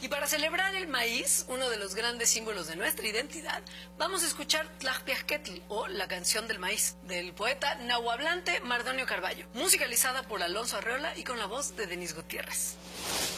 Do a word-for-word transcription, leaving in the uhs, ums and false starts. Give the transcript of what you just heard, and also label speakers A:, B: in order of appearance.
A: Y para celebrar el maíz, uno de los grandes símbolos de nuestra identidad, vamos a escuchar Tlajpiasquetl, o La canción del maíz, del poeta nahuablante Mardonio Carballo, musicalizada por Alonso Arreola y con la voz de Denise Gutiérrez.